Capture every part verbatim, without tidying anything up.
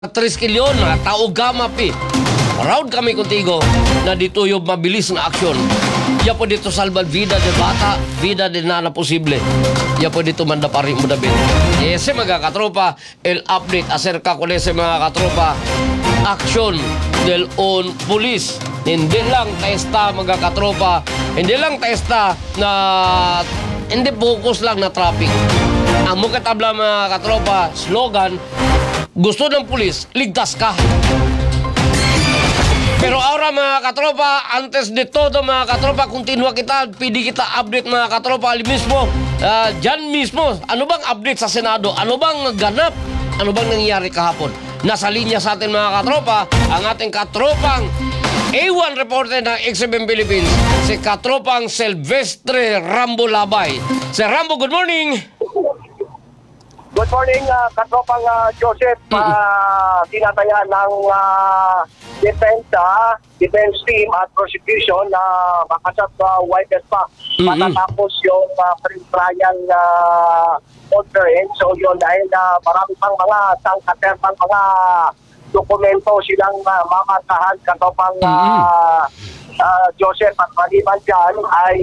Triskilyon na tao gama pi. Proud kami contigo na dito yung mabilis na aksyon. Ya po dito salban vida de bata, vida de nana posible. Ya po dito manda pari mo dabin. Ese mga katropa, el update acerca con ese mga katropa. Action del on police. Hindi lang testa mga katropa, hindi lang testa na hindi focus lang na traffic. Ang mga tabla mga katropa, slogan, gusto ng pulis, ligtas ka. Pero ahora mga katropa, antes de todo mga katropa, continua kita, pidi kita update mga katropa, ali mismo, uh, dyan mismo, ano bang update sa Senado? Ano bang ganap? Ano bang nangyayari kahapon? Nasa linya sa atin mga katropa, ang ating katropang A one reporter ng X M Philippines, si katropang Silvestre Rambo Labay. Si Rambo, good morning! Good morning, uh, katropang uh, Joseph. Uh, tinataya ng uh, depensa, defense team at prosecution na uh, makasap uh, witness pa matatapos yung uh, pre-trial uh, conference. So yun, dahil uh, marami pang mga sangkaterpang mga dokumento silang uh, mamasahan, katropang uh, uh, Joseph, at maliban dyan ay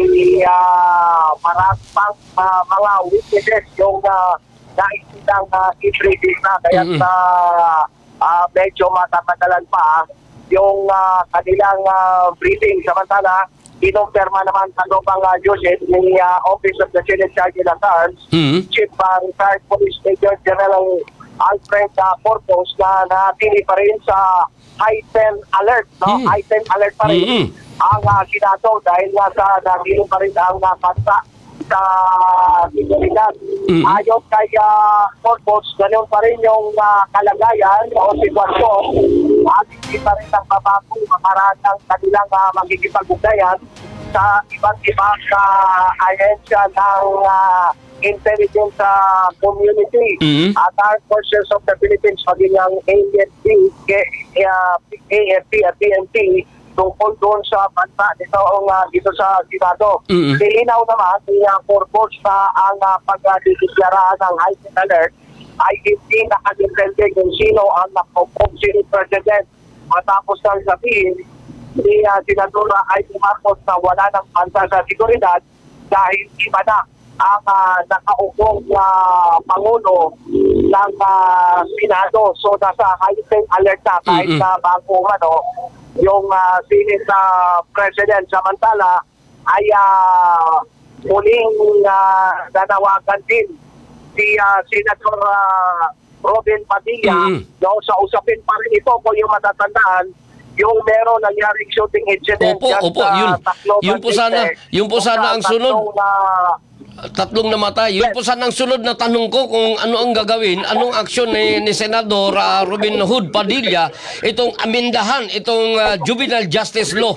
uh, marami pang uh, mga witnesses yung uh, nais silang uh, i-briefing na kaya Mm-hmm. sa uh, medyo matatagalan pa yung uh, kanilang uh, briefing. Samantala, inumpirma naman sa lupang uh, Joseph ni uh, Office of the Senate Sergeant at Arms, Mm-hmm. Chief uh, Retired Police Major General Alfred uh, Corpus na natili pa rin sa heightened alert. No? Mm-hmm. Heightened alert pa rin Mm-hmm. ang uh, Senado dahil nga sa natili pa rin ang uh, bansa sa seguridad. Mm-hmm. Ayon kay uh, Corpus, ganoon pa rin yung uh, kalagayan o sitwasyon at hindi pa rin ang babago makaraan ng kanilang uh, makikipag-ugnayan sa iba't ibang uh, ahensya ng uh, intelligence uh, community Mm-hmm. at Armed Forces of the Philippines, maging ang A F P, uh, A F P at P N P tungkol doon sa bansa dito, uh, dito sa Senado. Mm-hmm. Silinaw naman ni uh, Corpus na ang uh, pagdideklara ng heightened alert ay hindi nakadepende kung sino ang nakapong sino president. Matapos ng sabihin, ni uh, Senadora Amy Marcos na wala ng bansa sa seguridad dahil iba na ang uh, nakaupong uh, Pangulo ng uh, Senado. So nasa heightened alert na kahit Mm-hmm. na bagong ano, yung uh, Senate uh, President. Samantala ay uh, muling uh, nanawagan din si uh, Senator uh, Robin Padilla. Mm-hmm. No, sa usapin pa rin ito kung yung matatandaan yung meron nangyaring shooting incident Opo, dyan opo, sa yun. Tacloban Yun po sana, City. yun po Kung sana sa ang sunod. tatlong, uh, Tatlong namatay. Yun po sana ang sunod na tanong ko kung ano ang gagawin, anong aksyon ni, ni Senador uh, Robin Hood Padilla itong amindahan, itong uh, juvenile justice law.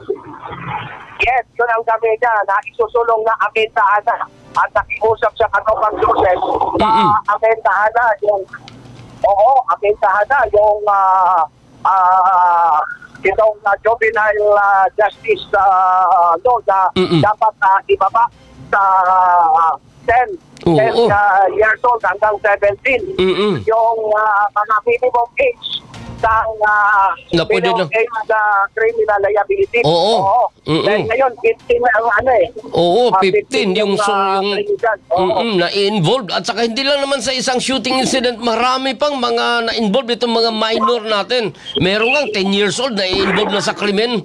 Yes, yun ang kami niya na isusulong na amendahan na at nakiusap sa katupang Joseph na Mm-mm. amendahan na yung oo, amendahan na yung uh, uh, itong uh, juvenile uh, justice uh, law na Mm-mm. dapat uh, ibaba sa uh, ten Oo. uh, years old hanggang seventeen. Mm-mm. Yung uh, mga minimum age ng uh, Na pwede minimum na. age na criminal liability. Oo. Mm-mm. Dahil ngayon, fifteen na ang ano eh. Oo, Ah, fifteen yung so, uh, yung criminal. Oo. mm-mm, na-involved. At saka hindi lang naman sa isang shooting incident, marami pang mga na-involved itong mga minor natin. Meron nga ten years old na involved na sa krimen.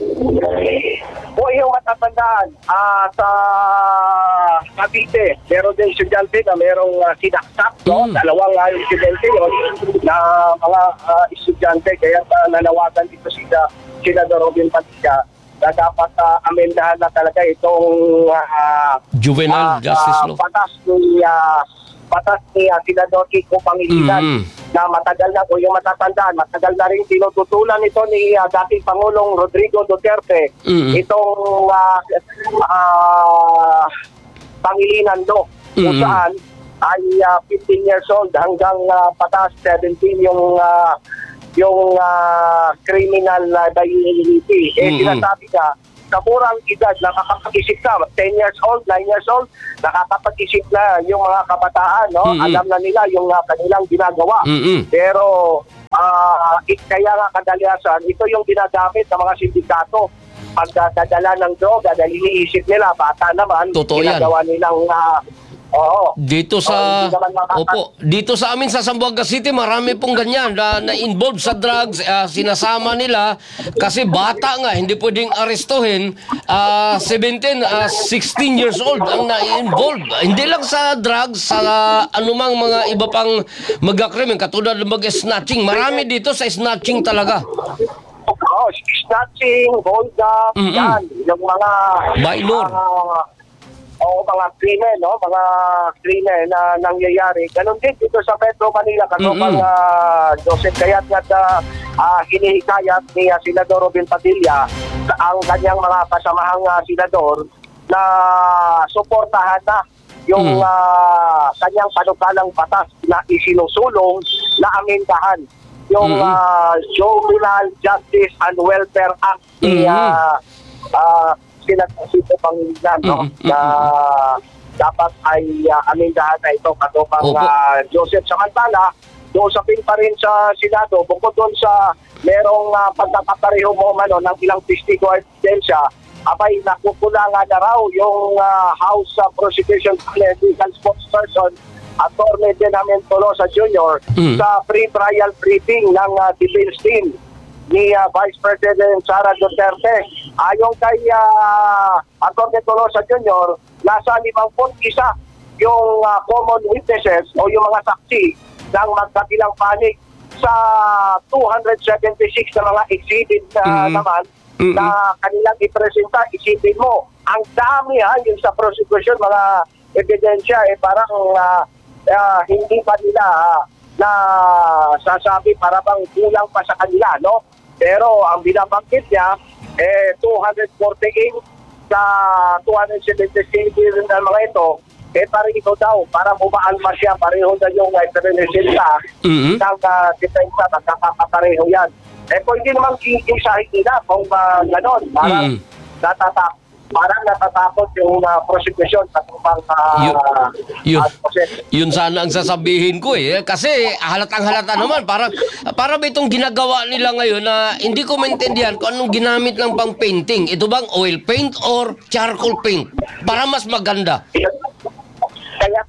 O yung matatandaan ah, sa Cavite, meron din estudyante na merong uh, sinaksak, no? Mm. Dalawang uh, estudyante yun na mga uh, estudyante. Kaya uh, nanawagan dito sila, sila Robin Padilla na dapat uh, amendahan na talaga itong uh, Juvenile ah, justice ah, law. batas ni uh, batas ni uh, Senador Kiko Pangilinan Mm. na matagal na, kung yung matatandaan, matagal na rin tinututulan ito ni uh, dating Pangulong Rodrigo Duterte, Mm. itong uh, uh, Pangilinan law, kung Mm. saan ay uh, fifteen years old hanggang uh, patas seventeen yung uh, yung uh, criminal liability. Eh, Mm-mm. sinasabi ka, sa murang edad, nakakapag-isip ka, ten years old, nine years old, nakakapag-isip na yung mga kabataan, no? Mm-mm. Alam na nila yung uh, kanilang ginagawa. Mm-mm. Pero Ah, it, kaya nga kadalasan, ito yung ginagamit ng mga sindikato. Pagdadala ng droga dahil iniisip nila, bata naman, Totoo yan. ginagawa nilang, ah, oo. Dito Oo, sa hindi naman makaka- Opo, dito sa amin sa Zamboanga City marami pong ganyan na, na involved sa drugs, ah, sinasama nila kasi bata nga hindi pwedeng arestuhin, ah, seventeen, ah, sixteen years old ang na-involved. Hindi lang sa drugs, sa anumang mga iba pang magakrimen katulad ng mag-snatching. Marami dito sa snatching talaga. Oh, snatching, hold up, Mm-mm. yan, yung mga Minor. ah, o mga krimen, no? Mga krimen na nangyayari. Ganon din dito sa Metro Manila, katupang Mm-mm. uh, Joseph Kayat at uh, uh, hinihikayat ni uh, Senador Robin Padilla ang kanyang mga kasamahang uh, senador na suportahan na yung Mm. uh, kanyang panukalang batas na isinusulong na amendahan yung Mm-mm. uh, Juvenile Justice and Welfare Act ni Mm-mm. uh, uh, sinasito Pangilinan, no? Mm-mm. Na dapat ay uh, amendahan na ito katupang Opo. uh, Joseph. Samantala, dousapin pa rin sa Senado, bukod doon sa merong uh, pagkakapareho mo mano ng ilang testigo at ebidensya, abay nakukulangan na raw yung uh, House uh, Prosecution Legal Spokesperson Attorney Benamen Tolosa Junior Mm. sa pre-trial briefing ng uh, defense team ni uh, Vice President Sara Duterte. Ayon kay uh, Atty. Tolosa Junior, nasa limangput isa yung uh, common witnesses o yung mga saksi ng magkabilang panig sa two hundred seventy-six na mga exhibit na Mm. naman Mm-mm. na kanilang ipresenta. Isipin mo, ang dami ha, yung sa prosecution, mga ebidensya, eh parang uh, uh, hindi pa nila uh, na sasabi para bang kulang pa sa kanila, no? Pero ang binabanggit niya, eh, two hundred forty-eight sa two hundred seventy-six na mga ito, eh, pareho daw, para umaalma siya, pareho na yung uh, presenta Mm-mm. ng uh, depensa, nagkakapareho yan. Eh, kung hindi naman kikisahin nila, kung uh, gano'n, parang Mm. natatak, parang natatakot yung uh, prosecution sa kupang uh, Yun- yun. uh, process. Yun sana ang sasabihin ko eh. Kasi halatang halata naman. Para, para ba itong ginagawa nila ngayon na hindi ko maintindihan kung anong ginamit lang pang painting. Ito bang oil paint or charcoal paint? Para mas maganda. Kaya,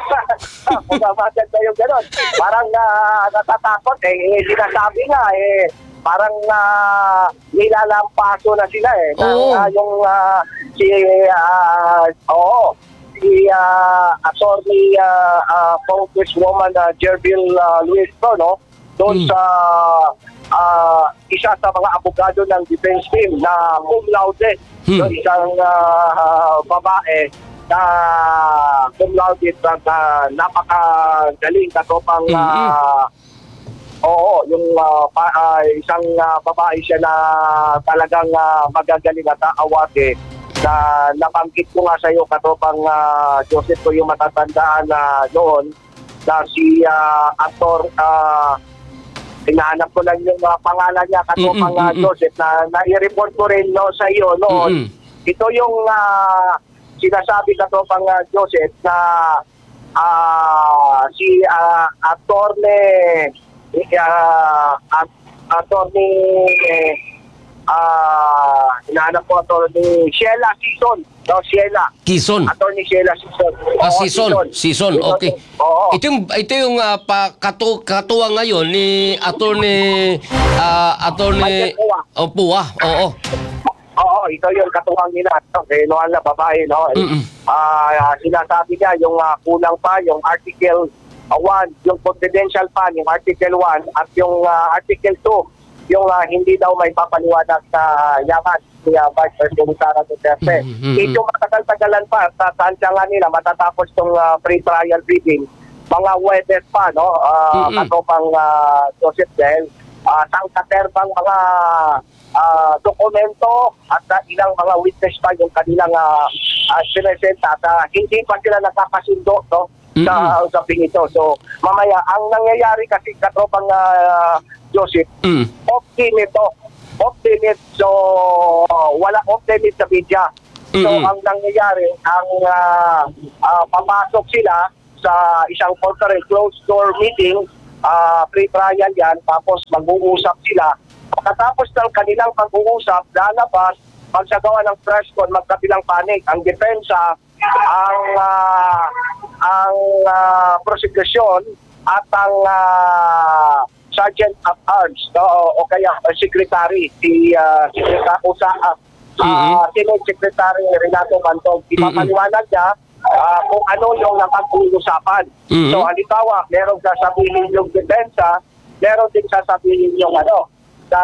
kung mabagad na yung gano'n, parang uh, natatakot, eh, eh, sinasabi nga, eh, parang uh, nilalampaso na sila, eh. Na, Oo. uh, yung, uh, si, uh, oo, si, uh, attorney, uh, uh, Congresswoman uh, Jervil uh, Luis, no? Doon Mm. sa, uh, isa sa mga abogado ng defense team na cum laude, Hmm. yung isang uh, babae na cum laude at uh, napakagaling katopang Mm-mm. uh, oo, yung uh, pa, uh, isang uh, babae siya na talagang uh, magagaling at aawate na nabanggit ko nga sa iyo katopang uh, Joseph ko yung matatandaan na noon na si uh, aktor uh, hinahanap ko lang yung uh, pangalan niya katopang Mm-mm, uh, mm-mm. Joseph na nai-report ko rin no, sa iyo noon. Mm-mm. Ito yung uh, sinasabi katopang uh, Joseph na uh, si uh, attorney uh, at attorney ah hinahanap ko attorney Sheila Sison. No, Sheila. Kison. Attorney Sheila Sison. Ah, Oo, season. Season, okay. Oo. Ito yung, ito yung ah, pa, katu, katuwa ngayon ni attorney, ah, attorney, Michael Pua. oh, Pua, oo. Oo, ito yung katuwang nila. No? Eh, noon na babae, no? Mm-mm. Ah, sinasabi niya yung ah, kulang pa, yung Article one, yung confidential pa, yung Article one, at yung ah, Article two, yung ah, hindi daw may papaliwanag sa yaman ni uh, Vice President Sara Duterte. Mm-hmm. Ito matagal-tagalan pa, sa tansya nga nila, matatapos itong uh, pre-trial bidding, mga Webes pa, no? Uh, Mm-mm. katopang uh, Joseph Del, uh, sangkaterbang mga uh, dokumento at uh, ilang mga witness pa yung kanilang uh, uh, sinesenta at uh, hindi pa sila nakakasundo, no? Sa Mm-mm. usaping ito. So, mamaya, ang nangyayari kasi katropang uh, Joseph, Mm. off-limit to. Off-limit. So, wala off-limit sa media. So, Mm-mm. ang nangyayari, ang uh, uh, papasok sila sa isang conference closed door meeting ah, pre-trial yan, tapos mag-uusap sila. Pagkatapos ng kanilang pag-uusap, lalabas, magsagawa ng press con, magkabilang panig. Ang depensa, ang ah, ang uh, prosecution at ang ah, Sergeant of Arms, no, o, o kaya uh, Secretary, si uh, Secretary, o sa, uh, Mhm. uh, Senate Secretary Renato Bantog, ipapaliwanag niya ah, kung ano yung napag-uusapan. Mhm. So, halimbawa, meron sasabihin yung depensa, meron din sasabihin yung ano, sa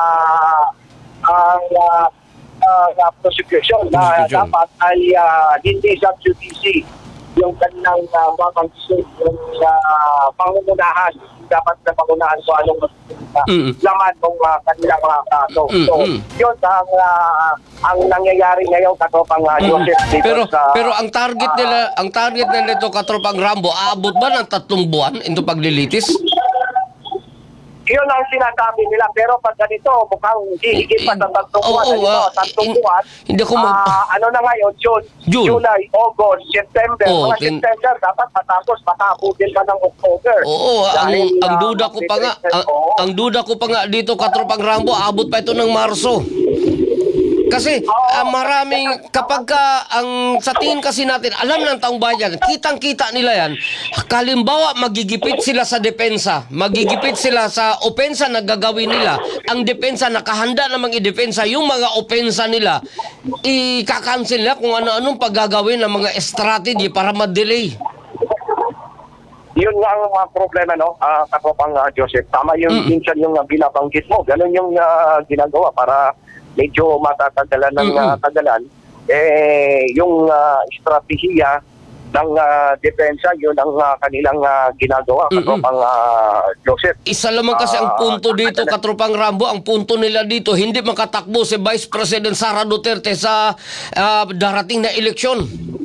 ang uh, uh, uh, prosecution na Prosecution. dapat ay ah, hindi sub judice yung kanilang uh, mapag-isip yung uh, pangungunahan, dapat na pangunahan kung anong uh, Mm. laman ng uh, kanilang mga kaso. Mm, So, mm. yun ang uh, ang nangyayari ngayon katropang uh, Joseph dito Pero sa... pero ang target nila, ang target nila nito katropang Rambo, aabot ba ng tatlong buwan into paglilitis? Yun ang sinasabi nila, pero pag ganito, mukhang hihigit pa sa tatlong Oo, buwan. oo, Ganito, ah, tatlong hin- buwan. hindi ako mag- ah, ano na ngayon, June, June. July, August, September. Oo, mga tin- September, dapat matapos, mataabutin pa ng October. Oo, ang Dahil, ang ah, duda ko pa nga, ang, oo. ang duda ko pa nga dito katropang Rambo, aabot pa ito ng Marso. Kasi ah, maraming kapag ka, ang sa tingin kasi natin, alam ng taong bayan, kitang-kita nila yan. Kalimbawa, magigipit sila sa depensa, magigipit sila sa opensa na gagawin nila. Ang depensa nakahanda namang i-depensa yung mga opensa nila, i-cancel nila kung ano-anong paggagawin ng mga strategy para ma-delay. Yun nga ang mga problema, no? Uh, kapapang uh, Joseph, tama yung Mm. minsan yung uh, binabanggit mo. Ganun yung uh, ginagawa para medyo matatagalan ng Mm-mm. uh, tagalan. Eh, yung uh, estratehiya ng uh, depensa, yun ang uh, kanilang uh, ginagawa. Mm-mm. Kapapang uh, Joseph. Isa lamang kasi ang Ah, punto dito, tatagalan. katropang Rambo, ang punto nila dito, hindi makatakbo si Vice President Sara Duterte sa ah, darating na eleksyon.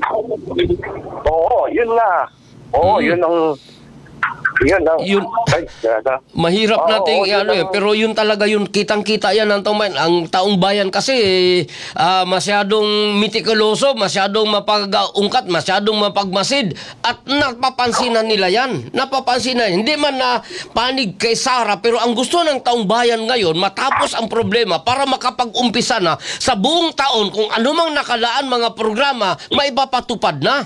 Oo, yun nga. Oo, Mm. yun ang... Yun ang... Yun. Ay, grabe. Mahirap Oo, nating yun ano eh, ang- pero yun talaga yun, kitang-kita yan ng taong bayan. Ang taong bayan kasi ah, masyadong mitikuloso, masyadong mapag-ungkat, masyadong mapagmasid at napapansinan nila yan. Napapansinan. Hindi man na panig kay Sara, pero ang gusto ng taong bayan ngayon, matapos ang problema para makapag-umpisa na sa buong taon kung anumang nakalaan mga programa, maipapatupad na.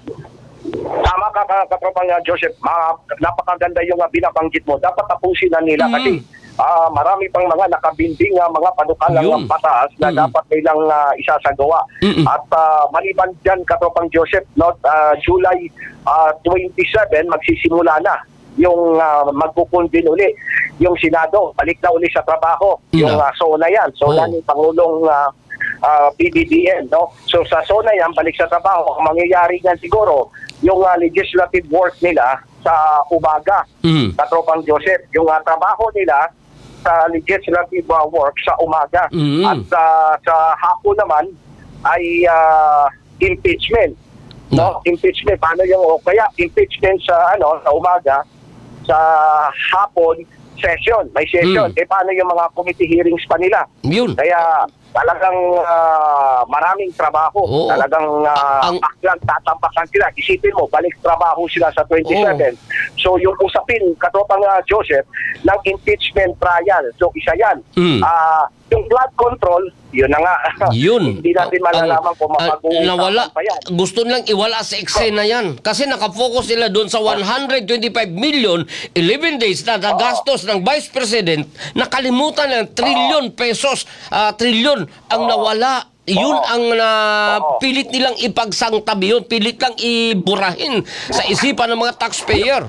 Tama ka, ka kapapang uh, Joseph. Ma, napakaganda yung uh, binabanggit mo. Dapat tapusin na nila Mm. kasi ah, marami pang mga nakabinding uh, mga panukalang Yun. ng batas na Mm. dapat nilang uh, isasagawa. Mm-mm. At ah, maliban dyan, kapapang Joseph, no, ah, July ah, twenty-seven, magsisimula na yung uh, magkukumbin uli yung Senado. Balik na uli sa trabaho. Yeah. Yung uh, SONA yan. SONA Oh. ni Pangulong uh, uh, P B B M, no? So sa SONA yan, balik sa trabaho. Ang mangyayari niyan siguro, yung uh, legislative work nila sa umaga, Mm. katropang Joseph, yung uh, trabaho nila sa legislative uh, work sa umaga. Mm. At uh, sa hapon naman ay uh, impeachment. No, impeachment. Paano yung o kaya impeachment sa ano sa umaga, sa hapon session, may session. Mm. Eh paano yung mga committee hearings pa nila? Yun. Kaya talagang ah, maraming trabaho. Oo. Talagang uh, Ang- aklang tatampakan sila. Isipin mo, balik trabaho sila sa twenty-seven. So yung usapin, katropang uh, Joseph, ng impeachment trial. So isa yan. Mm. Ah, yung flood control, yun na nga. Yun. Hindi natin Ang- malalaman kung ang- mapag-uusapan nawala. pa yan. Gusto nilang iwala sa eksena yan. Kasi nakafocus sila doon sa one hundred twenty-five million, eleven days na nagastos ng Vice President, nakalimutan ng trilyon pesos, ah, trilyon ang nawala. Yun ang na pilit nilang ipagsangtabi yun, pilit lang iburahin sa isipan ng mga taxpayer.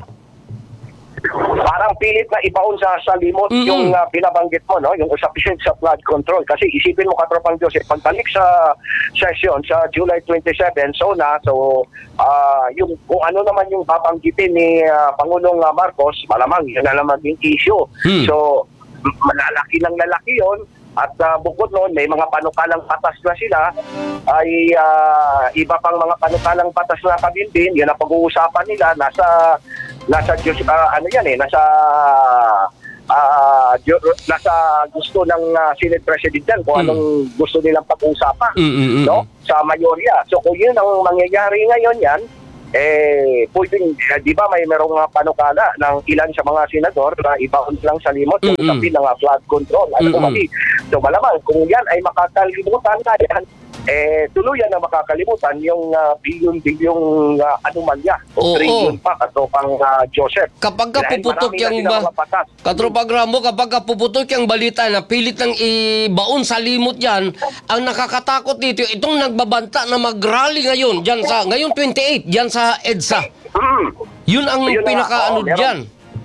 Parang pilit na ipaun sa, sa limot Mm-mm. yung uh, binabanggit mo, no? Yung usapin sa flood control. Kasi isipin mo, Katropang Joseph, pagbalik sa session sa July twenty-seven, so na, so ah, yung kung ano naman yung babanggitin ni ah, Pangulong ah, Marcos, malamang yun na naman yung issue. Hmm. So, m- malalaki ng lalaki yun. At uh, bukod noon, may mga panukalang batas na sila, ay ah, iba pang mga panukalang batas na kabindin, yun ang pag-uusapan nila, nasa, nasa, Diyos- ah, ano yan eh, nasa, ah, Diyo- nasa gusto ng ah, Senate President yan, kung Mm. anong gusto nilang pag-uusapan, Mm, mm, mm. no? Sa mayorya. So kung yun ang mangyayari ngayon yan, eh, pwedeng, eh, di ba may merong mga panukala ng ilan sa mga senador na ibaon lang sa limot yung Mm-mm. usapin ng uh, flood control. Ano Mm-mm. mali? So malamang, kung yan ay makakalimutan na yan, eh, tuluyan na makakalimutan yung uh, bilyon-bilyong uh, anomalya o Oo. trillion pa katropang uh, Joseph. Kapag ka Dahil puputok marami na yung silang ba, mga batas. Katropang Rambo, kapag ka puputok yung balita na pilit ng ibaon sa limot yan, ang nakakatakot dito, itong nagbabanta na mag-rally ngayon, dyan sa, ngayon twenty-eight, dyan sa EDSA. Mm. Yun ang Ayun na nga, pinaka-ano oo, meron. dyan.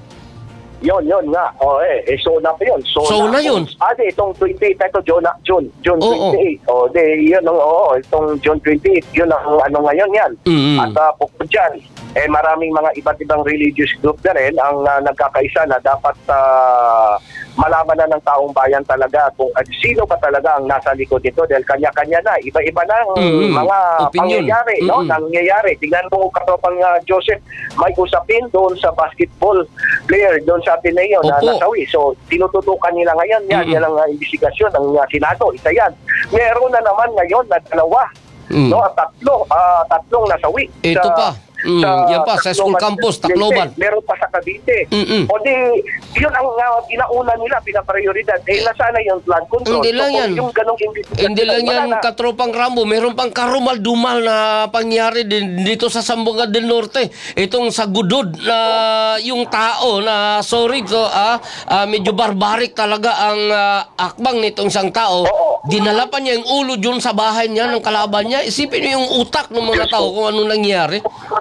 Yun, yun nga. O eh, eh so na pa yun. So Zona yun. Ah, di, itong twenty-eight, ito, June, June, June Oo. twenty-eight. O, di, yun, ang, oo, itong June twenty-eight, yun ang ano ngayon yan. Mm. At uh, bukod dyan, eh maraming mga iba't ibang religious group na rin ang uh, nagkakaisa na dapat uh, malaman na ng taong bayan talaga kung uh, sino ba talaga ang nasa likod nito dahil kanya-kanya na, iba-iba na ang Mm. mga Opinion. pangyayari, no? Mm. Nangyayari. Tingnan mo katropang uh, Joseph, may usapin doon sa basketball player doon sa Ateneo na Opo. nasawi. So, tinututukan nila ngayon yan. Mm-mm. Yan ang uh, investigasyon ng uh, Senado. Isa yan. Meron na naman ngayon na dalawa. Mm. No, tatlo, ah, tatlong nasawi. Ito pa. Mm, yan pa, sa school campus, Tacloban. Meron pa sa Cavite. Mm-mm. O di, yun ang uh, inauna nila, pinaprioridad. Eh, nasana yung flood control. Hindi lang So, yan. Yung ganong investigation. Hindi lang wala yan, na. Katropang Rambo. Meron pang karumal-dumal na pangyari din dito sa Zamboanga del Norte. Itong sa Gudod na yung tao na, sorry to, ah, ah, medyo barbaric talaga ang ah, akbang nitong isang tao. Oo. Dinala pa niya yung ulo dyan sa bahay niya ng kalaban niya. Isipin niyo yung utak ng mga tao kung ano nangyari.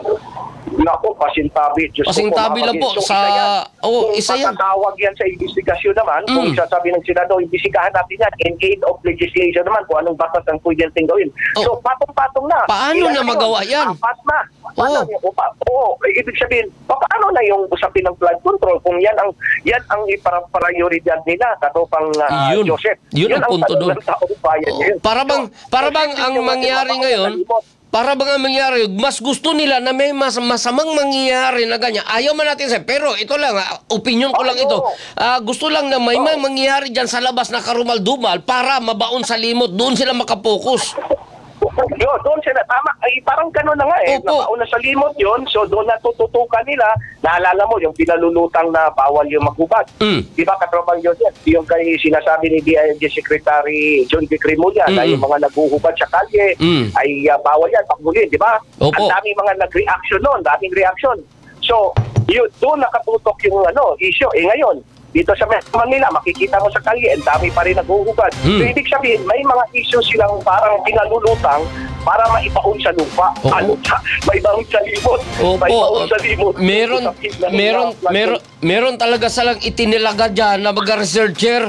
Naku, pasintabi. Diyos ko Pasintabi po, lang po mga sa- isa yan. Oo, Kung isa yan. matatawag yan sa investigasyon naman, kung Mm. sasabi ng Senado, investigahan natin yan in aid of legislation naman kung anong batas ang pwede natin gawin. Oh. So, patong-patong na. Paano Ilan na yun? magawa yan? Apat na. Paano Oo. yung upa? Oo, eh, ibig sabihin, pa- paano na yung usapin ng flood control kung yan ang yan ang iparang-prioridad nila, katopang uh, Yun. Joseph. Yun ang punto tanong doon. ng taong bayan Oo, ngayon. para bang So, para bang isipin ang nyo, mangyari mabaon ngayon, sa limot. para bang ang mangyari, mas gusto nila na may mas masamang mangyayari na ganyan. Ayaw man natin sa, pero ito lang, ah, opinion ko lang Oo. ito. Ah, gusto lang na may may mangyayari dyan sa labas na karumal-dumal para mabaon sa limot. Doon sila makapokus. Yun, doon sila, tama, ay parang gano'n na nga eh, Opo. napauna sa limot yun, so doon natututukan nila, naalala mo yung pinalulutang na bawal yung maghubad. Mm. Di ba, katropang yun yan, yung kay sinasabi ni D I L G Secretary John B. Cremulya, na Mm-mm. yung mga naghuhubad sa kalye, Mm. ay uh, bawal yan, pagbulin, di ba? Opo. Ang daming mga nag-reaction noon, daming reaction. So, yun, doon nakatutok yung ano, issue. Eh ngayon, dito sa Metro Manila, makikita mo sa kalye, ang dami pa rin naghuhubad. Hmm. So, ibig sabihin, may mga issue silang parang pinalulutang para maibaon sa lupa. Oo. Ano sa, maibaon sa limot. Opo, Maibaon sa limot. meron, Sa kitna ng meron, mga- meron, meron talaga salang itinilaga dyan na mga-researcher.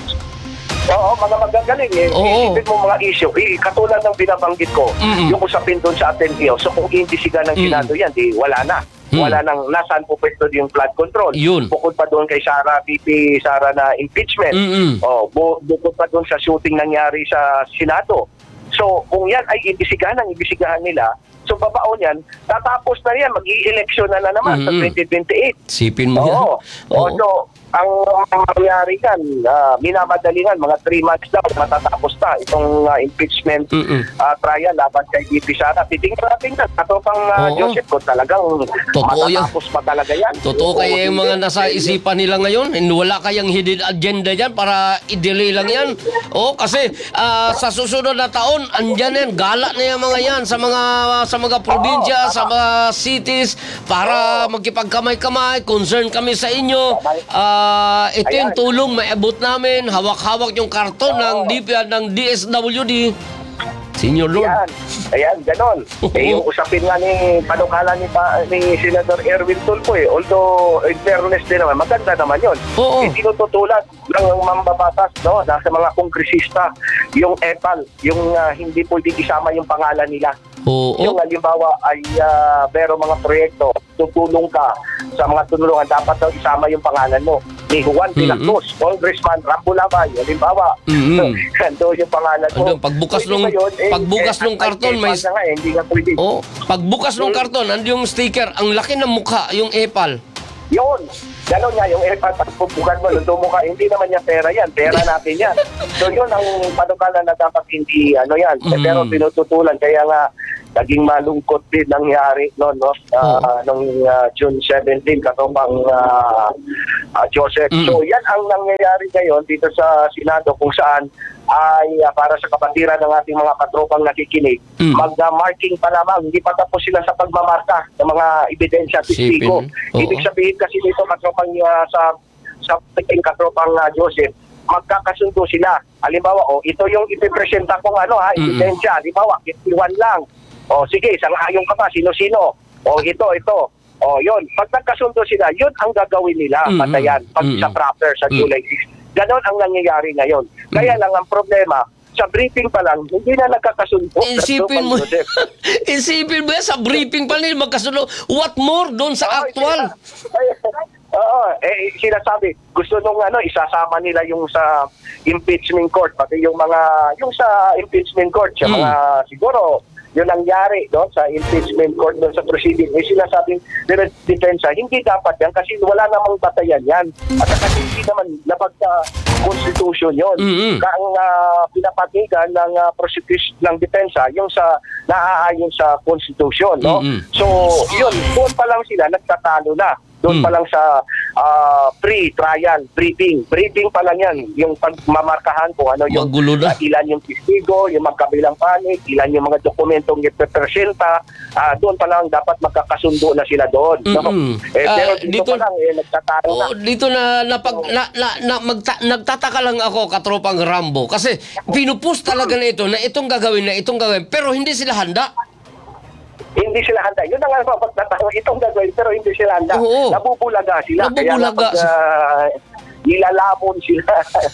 Oo, mga magagaling eh. Oo. Isipin mo mga issue. Eh, katulad ng binabanggit ko, Mm-mm. yung usapin doon sa Ateneo. So kung iimbisigan ng Mm. Senado yan, di wala na. Mm. Wala nang nasaan po pwesto yung flood control. Yun. Bukod pa doon kay Sara, P P Sara na impeachment. Mm-mm. Oh, bu- bukod pa doon sa shooting nangyari sa Senado. So kung yan ay imbisigahan ng imbisigahan nila, so babaon yan, tatapos na yan, mag-i-election na na naman sa Mm-mm. twenty twenty-eight. Sipin mo yan. Oo. Oo. So, ang mangyari yan, uh, minamadalingan, mga three months daw, matatapos na itong uh, impeachment Mm-mm. uh, trial laban kay D P Sara. Titingnan natin yan. Ato pang uh, Oo. Joseph, kung talagang Totoo yan. matatapos pa talaga yan. Totoo Oo, kaya yung mga hindi. nasa isipan nila ngayon? Hindi, wala kayang hidden agenda dyan para i-delay lang yan? O kasi ah, sa susunod na taon, andyan yan, gala na yung mga yan sa mga sa mga probinsya, Oo, sa mga cities para magkipagkamay-kamay, concern kami sa inyo. Ah, ito yung Ayan. tulong maabot namin, hawak-hawak yung karton ng D P at ng D S W D. Senior Lord. Ayan, ayan, ganon. Oo. Eh, yung usapin nga ni panukala ni, pa, ni Senator Erwin Tulfo eh. Although, in fairness din naman, maganda naman yun. Oo. Eh, tinututulad ng mambabatas, no, nasa mga kongresista, yung E P A L, yung ah, hindi pwedeng isama yung pangalan nila. Oo. Yung halimbawa ay uh, pero mga proyekto, tutulong ka sa mga tulungan, dapat daw isama yung pangalan mo. Ni Juan de la Mm-mm. Cruz, Congressman Rambo Labay, halimbawa, Mm-mm. ando yung pangalan mo. Andun, pagbukas Pwede nung- ba yun? pagbukas nung ay, karton, eh, may- paano nga eh, hindi nga pwede. Oh, pagbukas ng karton, andi yung sticker, ang laki ng mukha, yung epal. Yun. Ganon nga, yung ipagpagpupukan mo, luto mo ka, hindi naman niya pera yan, pera natin yan. So yun ang panukala na dapat hindi, ano yan, Mm. pero pinututulan, kaya nga, naging malungkot din nangyari no no uh, Oo. nung uh, June seventeenth katong uh, uh, Joseph. Mm. So yan ang nangyayari ngayon dito sa Senado kung saan ay uh, para sa kapatiran ng ating mga katropang nakikinig, Mm. magda-marking pa lamang, hindi pa tapos sila sa pagmamarka ng mga ebidensya at testigo. Sipin. Oo. Ibig sabihin kasi dito katropang uh, sa sa ating katropang uh, Joseph, magkakasundo sila. Halimbawa, oh, ito yung ipipresenta kong ano ha, Mm. ebidensya. Halimbawa, fifty-one lang. O sige, sang-ayon ka pa, sino-sino. O ito, ito. O yun, pag nagkasundo sila, yun ang gagawin nila, Mm-mm. patayan, pag Mm-mm. sa proper sa Mm. July sixth. Ganon ang nangyayari ngayon. Kaya lang ang problema, sa briefing pa lang, hindi na nagkakasundo. Isipin mo, Joseph. isipin mo yan, sa briefing pa nila magkasundo. What more doon sa Oo, actual? Ay, Oo, eh sinasabi, gusto nung ano isasama nila yung sa impeachment court, pati yung mga yung sa impeachment court, sa Mm. mga siguro yung nangyari doon sa impeachment court doon sa proceeding, eh sinasabing nila depensa, hindi dapat yan kasi wala namang batayan yan. At kasi hindi naman labag sa constitution yun. Mm-mm. Ang uh, pinapatigan ng uh, prosecution ng depensa yung sa naaayon sa constitution, no? Mm-mm. So, yun, doon pa lang sila nagtatalo na. Doon Mm. pa lang sa ah, pre-trial briefing. Briefing pa lang yan. Yung pagmamarkahan kung ano yung Magulo na. ah, ilan yung testigo, yung magkabilang panig, ilan yung mga dokumentong ipepresenta. Ah, doon pa lang dapat magkakasundo na sila doon. No? Mm-mm. Eh, pero Ah, dito, dito- pa lang eh, nagtatalo na. Oh, dito na napag na, na, na magta, nagtataka lang ako katropang Rambo kasi pinupus talaga na ito na itong gagawin na itong gagawin pero hindi sila handa. Hindi sila handa. Yun ang nga pagtatalo. Itong gagawin pero hindi sila handa. Oo. Nabubulaga sila. Nabubulaga Kaya napag, ah, nilalamon sila.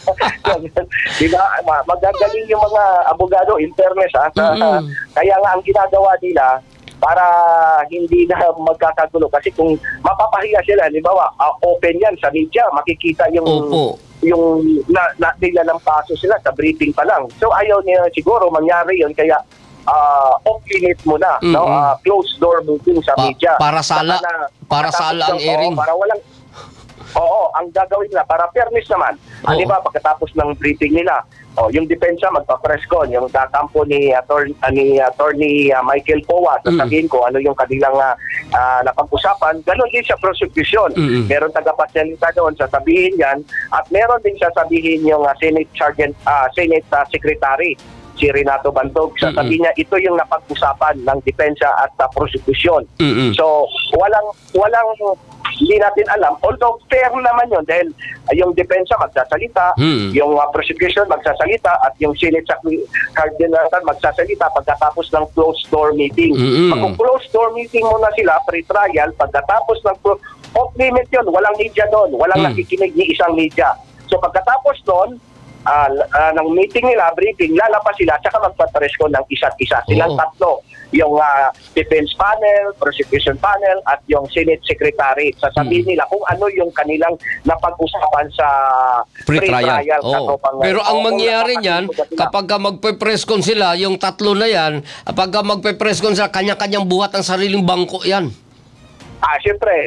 Di ba? Ma- Magagaling yung mga abogado, in fairness, ha? Mm-mm. Kaya nga ang ginagawa nila para hindi na magkakagulo. Kasi kung mapapahiya sila, halimbawa, uh, open yan sa media, makikita yung Opo. yung na, na nila ng paso sila sa briefing pa lang. So ayaw niya siguro mangyari yun kaya uh, off-limit mo na, no? Mm-mm. Uh, closed door meeting sa Pa- media. para sala. Saka na- Para matapos sala ang ng- oo, airing. para walang Oo, ang gagawin nila para fairness naman. Oo. Di ba pagkatapos ng briefing nila, oh, yung depensa magpa-press con, yung tatampo ni attorney ni attorney uh, Michael Powa, sasabihin ko ano yung kanilang uh, uh, napag-usapan, ganoon din sa prosecution. Mm-mm. Meron tagapagsalita doon, sasabihin yan, at meron din sasabihin yung uh, Senate Sergeant, uh, Senate uh, Secretary si Renato Bantog, sasabihin niya ito yung napag-usapan ng depensa at uh, prosecution. Mm-mm. So, walang walang hindi natin alam, although fair naman yun dahil uh, yung depensa magsasalita, Hmm. yung uh, prosecution magsasalita at yung Senate Cardinal magsasalita pagkatapos ng closed door meeting. Mm-mm. Pag closed door meeting muna sila, pre-trial, pagkatapos ng pro- off limit yun, walang media doon, walang Hmm. nakikinig ni isang media. So pagkatapos doon, ah, ah, ng meeting nila, briefing, lalabas sila, tsaka magpapares ko ng isa't isa. Silang Oo. tatlo, yung ah, defense panel, prosecution panel, at yung Senate Secretary. Sasabihin Hmm. nila kung ano yung kanilang napag-usapan sa Pre-trial. sa Oo. tropang- Pero ang Oo, mangyayari kung niyan, nakakasundo sila. kapag ka magpe-press con sila, yung tatlo na yan, kapag ka magpe-press con sila, kanya-kanyang buhat ang sariling bangko yan. Ah, siyempre.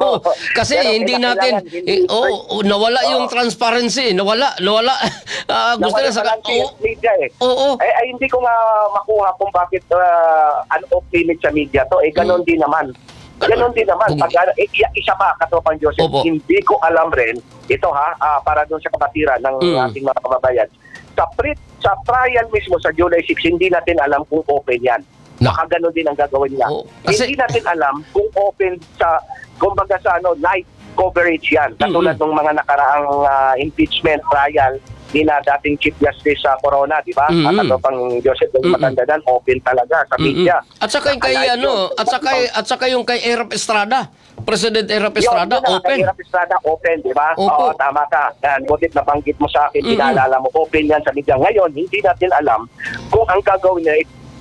Kasi Pero hindi natin, kailangan, eh, hindi- oh, oh, nawala yung transparency, nawala, nawala. Ah, gusto Nawala na sa... pa lang si Oo, media eh. oo. Ay, ay, hindi ko nga makuha kung bakit uh, un-off limit sa media to. Eh, ganon din naman. Ganon din naman. Kung- Pag, eh, isa pa, katropang Joseph, Opo. hindi ko alam rin, ito ha, ah, para doon sa kapatiran ng Mm. ating mga kababayan. Sa, pre, sa trial mismo sa July sixth, hindi natin alam kung open yan. Na. Baka ganon din ang gagawin niya. Oo, kasi- Hindi natin alam kung open sa, kumbaga sa ano, live coverage yan. Katulad ng mga nakaraang ah, impeachment trial ni na dating Chief Justice sa Corona, di ba? Mm-mm. At ano pang Joseph, yung Mm-mm. matanda dan, open talaga sa media. Mm-mm. At saka yung kay Nakalive ano, yun. at saka at saka yung kay Erap Estrada, President Erap Yun, Estrada, yun na, open. kay Erap Estrada, open, di ba? Opo. Oo, tama ka. Yan, butit nabanggit mo sa akin, Mm-mm. pinaalala mo, open yan sa media. Ngayon, hindi natin alam kung ang gagawin niya,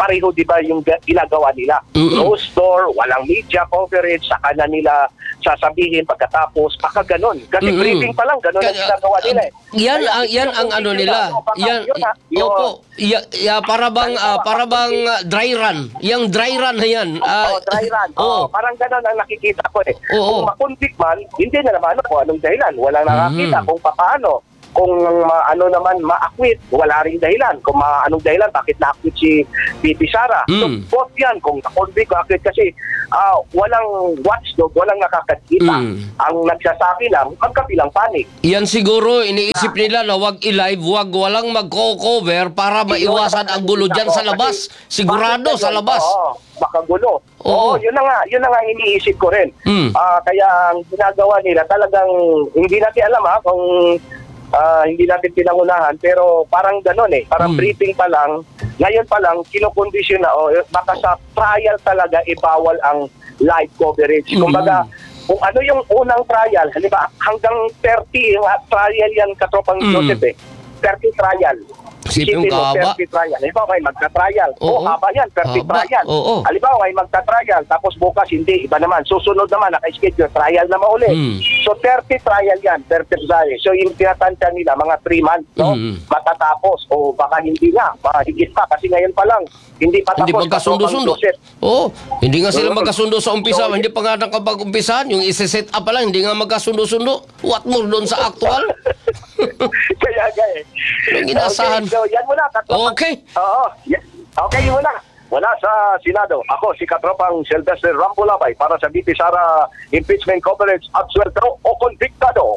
pareho di ba yung ga- ginagawa nila. Mm-mm. Closed door, walang media coverage, saka na nila sasabihin pagkatapos, baka ganun. Kasi Mm-mm. briefing pa lang, ganun ang Kaya, ginagawa nila eh. Yan Kaya, ang yan ang ano nila. baka Yan yun, ha, yun. opo, ya, ya para bang ah, para bang ah, dry run. Yang dry run na yan. Ah, Oo, dry run. oo. Oo, parang gano'n ang nakikita ko eh. Oo. Kung makundik man, hindi na naman ano kung anong dahilan. Walang nakakita Mhm. kung paano. Kung ma- ano naman ma-acquit, wala rin dahilan. Kung ma- anong dahilan, bakit na-acquit si B P Sara. So, Mm. both yan. Kung nakundik o acquit kasi ah, walang watchdog, walang nakakakita. Mm. Ang nagsasabi lang, magkabilang panig. Yan siguro iniisip nila na wag i-live, wag walang mag-cover para maiwasan ang gulo diyan sa labas. Sigurado sa labas. Oo, makagulo. Oo. Oo, yun na nga, yun na nga iniisip ko rin. Mm. Ah, kaya ang ginagawa nila talagang hindi natin alam ha kung ah, hindi natin pinangunahan pero parang gano'n eh. Parang Mm. briefing pa lang. Ngayon pa lang kinokondisyon na oh, baka sa trial talaga ibawal ang live coverage. Mm. Kumbaga, kung ano yung unang trial, halimbawa hanggang thirty yung trial yan katropang Mm. Joseph eh. thirty trial. Isipin Isipin mo, mo, haba. thirty trial. Halimbawa, may magta-trial. Oo. Oo, haba yan, thirty Haba. trial. Oo. Halimbawa, may magta-trial, tapos bukas hindi, iba naman. Susunod naman, naka-schedule, trial na mauli. Mm. So, thirty trial yan, thirty trial. So, yung tinatansya nila, mga three months, no? Mm. Matatapos. O baka hindi na, mahigit pa. Kasi ngayon pa lang, hindi pa Hindi tapos. magkasundo-sundo. Joseph. Oo, hindi nga sila Oo. magkasundo sa umpisa, So, hindi pa nga nakapag-umpisahan, yung isi-set up pa lang, hindi nga magkasundo-sundo. What more doon sa actual? Kaya gaya. Yung inaasahan. Okay, so, yan muna. Katropang- Okay. Oo. Yan. Okay, yun muna. Wala sa Senado. Ako, si Katropang Sylvester Rambulabay para sa B P Sara impeachment coverage at sweldo o konviktado.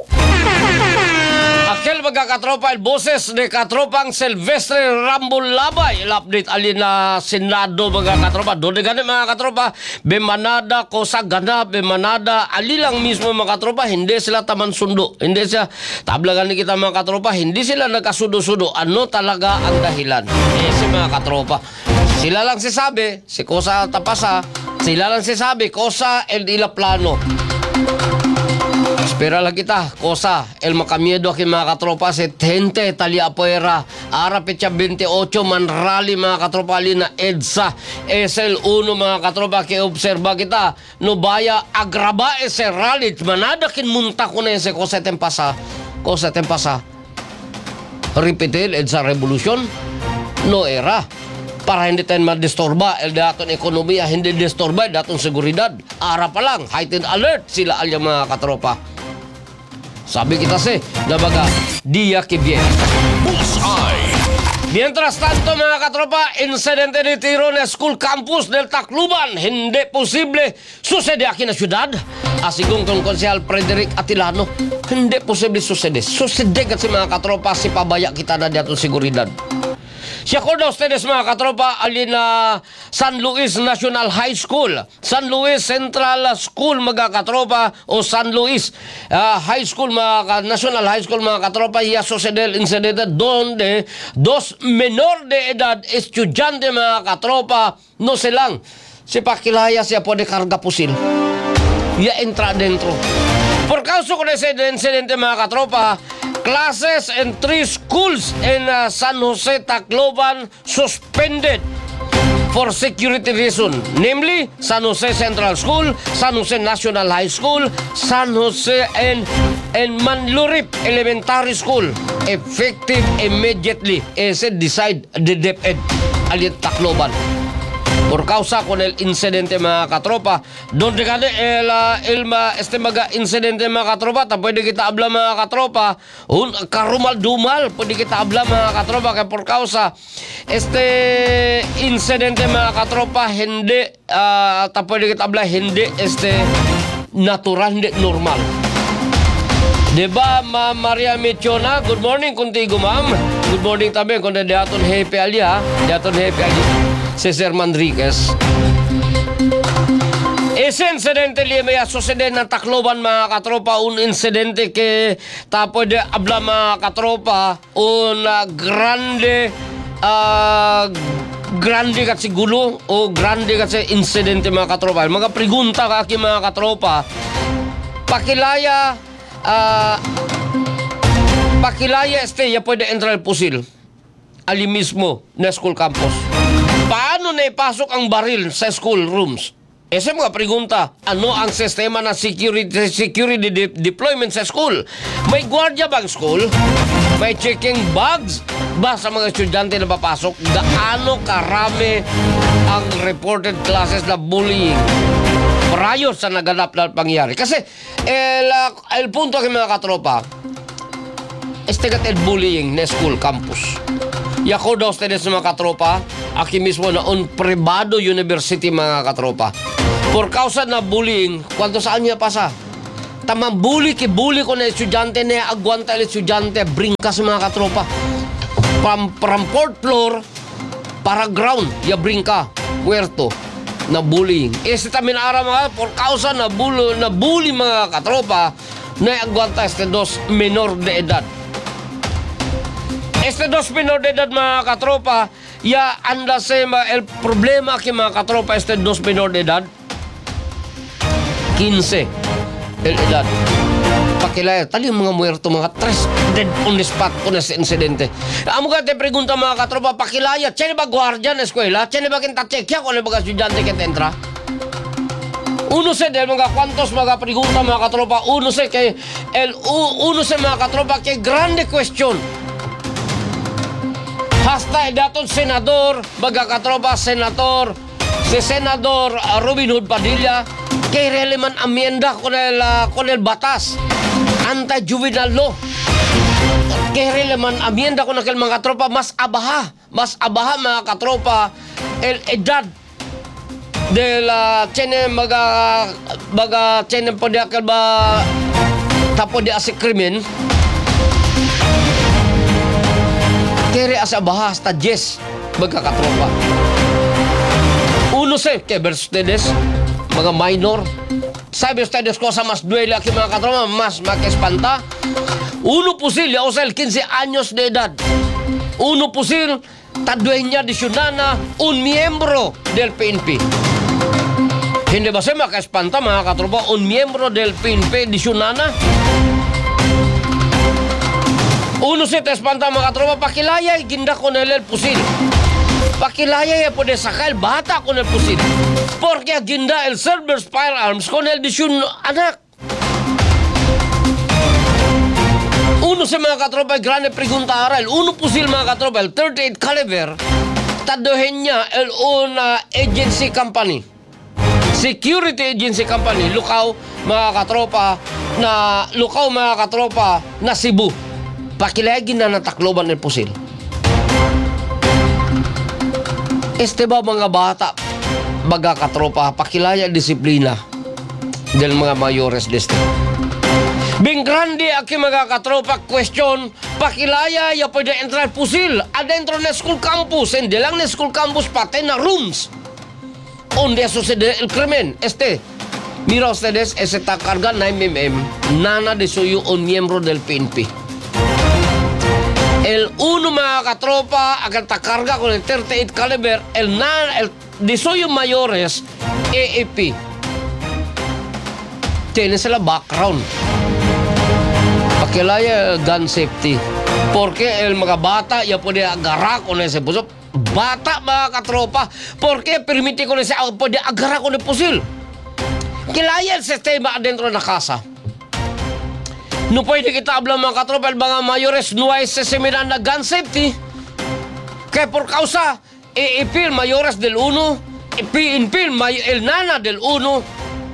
Akil magkakatropa, el boses de katropang Silvestre Rambulabay. Il-update alin na Senado magkakatropa. Doon gani mga katropa, bemanada ko sa gana, bemanada, ali lang mismo mga katropa, hindi sila taman sundo. Hindi siya, tabla gani kita mga katropa, hindi sila nagkasudo-sudo. Ano talaga ang dahilan? Eh, si mga katropa. Sila lang sisabi, si Kosa Tapasa, sila lang sisabi, Kosa el ila plano. Espera lang kita, Kosa, el makamiedo aking mga katropa, si Tente, Talia Apuera, Ara Pecha twenty-eight, Manrali mga katropa, Lina EDSA, S L one mga katropa, kiobserba kita, Nubaya, Agraba, ese Ralit, manada kin munta ko na yun si Kosa Tempasa, Kosa Tempasa, repetil, EDSA Revolution, no era. Para hindi tayo madistorba, el daton ekonomiya, hindi distorba, daton seguridad. Ara pa lang, heightened alert sila alya mga katropa. Sabi kita si, nabaga, dia que bien. Bullseye. Mientras tanto mga katropa, insidente de tiro na school campus del Tacloban, hindi posible sucede aquí na syudad. Asigong kong konsehal Frederick Atilano, hindi posible sucede. Sucede kasi mga katropa, si pabaya kita na daton seguridad. Si acorda ustedes mga katropa, alin na San Luis National High School, San Luis Central School mga katropa, o San Luis ah, High School mga ka- National High School mga katropa, y sucede el incidente donde dos menor de edad estudiante mga katropa, no se lang, si pakilaya siya po de carga pusil. Ya entra dentro. Por causa con ese incidente mga katropa, classes in three schools in uh, San Jose Tacloban suspended for security reason. Namely, San Jose Central School, San Jose National High School, San Jose and, and Manlurip Elementary School. Effective immediately. Ese decide the DepEd alit Tacloban. Por causa con el incidente mga katropa, donde kani el, uh, el ma, este mga incidente mga katropa, ta pwede kita habla mga katropa, un karumal dumal, pwede kita habla mga katropa, kaya por causa este incidente mga katropa, hindi, uh, ta pwede kita habla, hindi este natural, hindi normal. Diba, Ma'am Maria Michona? Good morning contigo, ma'am. Good morning tabi, kung daton happy alya, daton happy alya. Si Sir Manriquez. Ese incidente liya may sucede ng Tacloban mga katropa, un incidente que ta pwede habla mga katropa, un uh, grande uh, grande kasi gulo o grande kasi incidente mga katropa. Mga pregunta ka aki mga katropa, pakilaya uh, pakilaya este ya pwede entrar el pusil ali mismo na school campus. Paano paano na ipasok ang baril sa school rooms? E sa mga pregunta, ano ang sistema ng security, security de- deployment sa school? May gwardiya bang school? May checking bags ba sa mga estudyante na papasok? Gaano karami ang reported classes na bullying prior sa naganap na pangyari? Kasi, el, uh, el punto aking mga katropa, este kat el bullying na school campus. Yako daw ustedes mga katropa, aki mismo na on privado university mga katropa. Por causa na bullying, kwanto saan niya pasa? Tamang bully, kibully ko na estudyante na agwanta el estudyante, bringkas mga katropa. From, from fourth floor, para ground, ya bringka, puerto, na bullying. Este tamin ara mga, por causa na bully, na bully mga katropa, na agwanta este dos menor de edad. Este dos menor de edad mga katropa, ya anda se ma, el problema que mga katropa este dos menor de edad, quince el edad. Pakilaya, tali yung mga muerto, mga tres dead on the spot kung nasa insidente. Amo ka te pregunta mga katropa, pakilaya, tiyan ba guardia na eskwela? Tiyan ba kinta-checkya kung ano ba estudyante ket entra? Uno se del mga kwantos mga pregunta mga katropa, uno se kay el uno se mga katropa kay grande question. Hasta daton senador, mga katropa senador, si senador uh, Robin Hood Padilla, kay releman amienda con el, uh, con el batas anti-juvenile law. Kay releman amienda con aquel mga katropa, mas abaha, mas abaha mga katropa, el edad de la tiene mga, mga tiene po di akal ba tapo di asik krimen. Kere asa bahas ta yes magkakatropa. Uno se, que ver ustedes, mga minor. Sabe ustedes cosa más duele aquí mga katropa, más makespanta. Uno pusil, ya o sea, el quince años de edad. Uno pusil, ta dueña de Xunana, un miembro del P N P. Hindi ba siya makaespanta mga katropa, un miembro del P N P de Xunana? Uno se te espanta mga tropa, pakilaya y ginda con él el pusil. Pakilaya y puede sacar el bata con el pusil. Porque ginda el Cerberus Firearms con el de su anak. Uno se mga katropa, grande pregunta ara, el uno pusil mga katropa, el thirty-eight caliber, tadohin niya el una agency company. Security agency company, lukaw mga katropa, na lukaw mga katropa na Cebu. Pakilagin na natakloban ng pusil. Este ba mga bata, baga katropa, pakilaya disiplina del mga mayores deste. Bing grande aki mga katropa, question, pakilaya ya pwede entrar pusil adentro na school campus, hindi lang na school campus, pati na rooms onde sucede el crimen. Este, mira ustedes, ese ta carga nine millimeter, nana de suyo un miembro del P N P. El uno mga katropa, agar takarga con el thirty-eight caliber, el na, el de soyo mayores, A A P. Tiene sila background. Pakilaya gun safety. Porque el mga bata, ya puede agarrar con ese puso. Bata mga katropa, porque permite con ese, puede agarrar con el pusil. Kilaya el sistema adentro na casa. No pwede kita hablar mga katropa, el mga mayores no hay ese seminar na gun safety. Kaya por causa, E E P, mayores del uno, P N P, el nana del uno.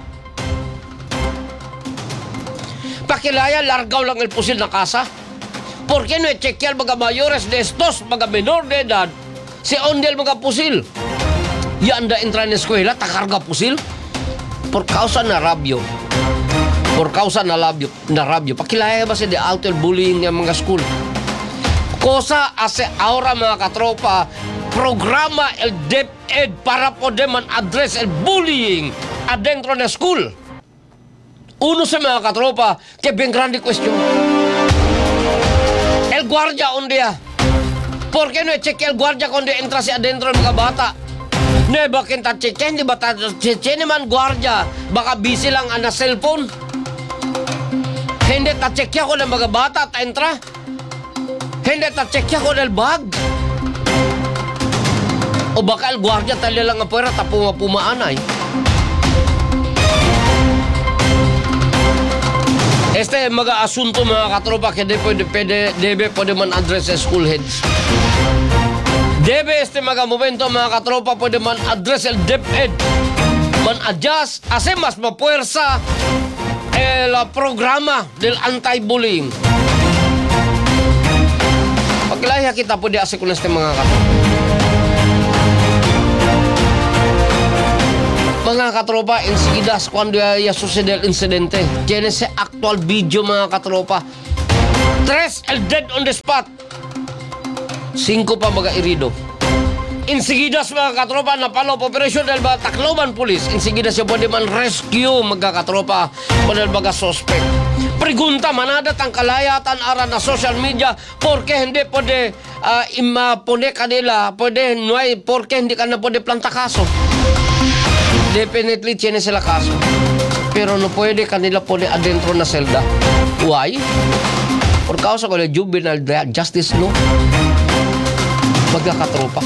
Pakilaya, largaw lang el pusil na casa. ¿Por qué no i-check mga mayores de estos, mga menor de edad, si onde el mga pusil? Yan da entra na eskwela, takarga pusil. Por causa na rabyo. Por causa na labio, na rabyo. Pakilaya ba si de alto el bullying ng mga school? Cosa hace ahora mga katropa, programa el DepEd para poder man-address el bullying adentro na school. Uno sa mga katropa, que bien grande question. El guardia onde ya? ¿Por qué no i-check el guardia cuando entra si adentro ng mga bata? Ne, bakit ta-check? Hindi ba ta-check naman guardia? Baka busy lang ang cellphone. Hindi ta-checkya ko ng mga bata at entra. Hindi ta-checkya ko ng bag. O baka el gwardiya tali lang ang pwera tapong pumaanay. Este mga asunto mga katropa kaya pwede, pwede, debe pwede man address sa school heads. Debe este mga momento mga katropa pwede man address el DepEd. Man adjust ase mas mapuwersa el uh, programa del anti-bullying. Pagkilaya kita pwede ase kung este mga katropa. Mga katropa, enseguidas cuando ya sucede el incidente, tiene ese actual video mga katropa. Tres el dead on the spot. Cinco pa mga irido. Enseguidas mga katropa, napalo operasyon del Tacloban Police. Enseguidas siya pwede man rescue mga katropa pwede mga suspect. Pregunta, manadat ang kalayatan ara na social media porque hindi pwede uh, imapone kanila, pwede no hay, porque hindi ka na pwede planta kaso. Definitely tiene sila kaso. Pero no pwede kanila pwede adentro na selda. Why? Por causa ko ng juvenile justice law. Magkakatropa.